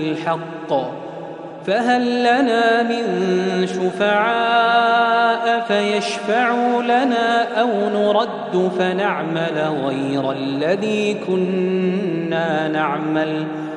الحق فهل لنا من شفعاء فيشفعوا لنا أو نرد فنعمل غير الذي كنا نعمل